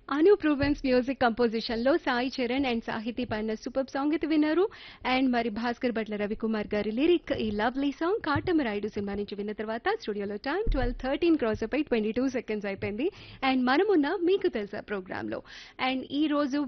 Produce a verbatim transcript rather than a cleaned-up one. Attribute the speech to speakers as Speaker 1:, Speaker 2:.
Speaker 1: Anoop Rubens music composition లో Sai Charan and సాహితీ పాడిన సూపర్ సాంగ్ అయితే విన్నారు. అండ్ మరి భాస్కర్ భట్ల రవికుమార్ గారి లిరిక్ ఈ లవ్లీ సాంగ్ కాటమరాయుడు సినిమా నుంచి విన్న తర్వాత స్టూడియోలో టైం ట్వెల్వ్ థర్టీన్ క్రాస్ అయిపోయి ట్వంటీ టూ సెకండ్స్ అయిపోయింది. అండ్ మనమున్న మీకు తెలుసా ప్రోగ్రామ్ లో. అండ్ ఈ రోజు